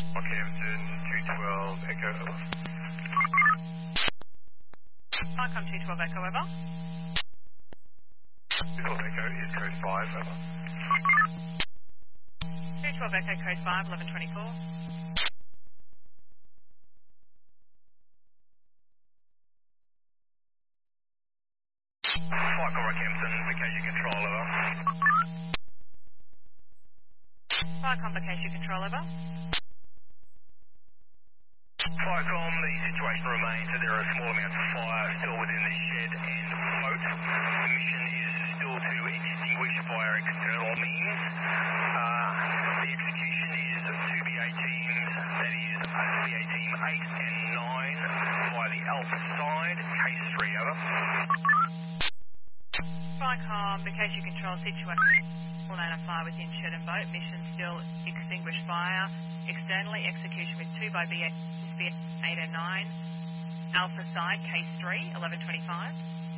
Rockhampton 212 Echo. Vicom 212 Echo, over. 212 Echo is code 5, over. 212 Echo, code 5, 1124. Vicom Rockhampton, vacation control, over. Vicom vacation control, over. Vicom, the situation remains that there are small amounts of fire still within the shed and boat. The mission is still to extinguish via external means. The execution is 2BA teams, that is 2BA team 8 and 9 via the Alpha side, case 3, over. Vicom vacation control situation. All lane of fire within shed and boat. Mission still extinguish fire. Externally, execution with 2 by BA 8 and 9. Alpha side, case 3, 1125.